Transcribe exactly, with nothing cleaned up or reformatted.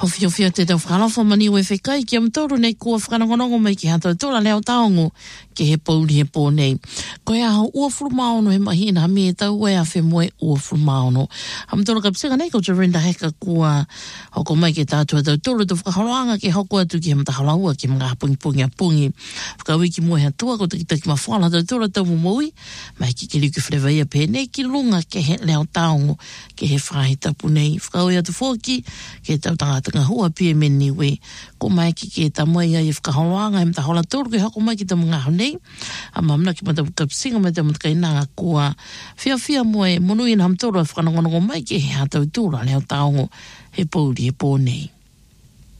Ko fio fio te tau whakalawha mani ue whekai ki am tōru nei kua whakanongonongo mai ki hata tōra leo taongo ke he pauri he pō nei. Ko ea hau ua furu maono he mahi na me tau ea whe moe ua furu maono. Am tōra kapsika nei ko Jorinda Heka kua hoko mai ke tātua tau tōru tu whakaroanga ke hoko atu ki he matahalaua ki mga pungi pungi a pungi. Whakawi ki moe hatua ko taki taki mawhala tau tōra tau mumui mai ki ki liku whrewaia pē nei ki lunga ke he leo taongo ke he whahi tapu nei. Whakawi atu fōki ke tau tangata ngā hua pia meni we ko mai ki ke ta mai ai whakahoanga e mta hola tōru ke hako mai ki ta mga honei a mamna ki mata kapsinga mai ta mata kainanga kua fia fia moe monui na hamtoro e whakanongonongo mai ki he hatau tūra leo taongo he pauri he pōnei.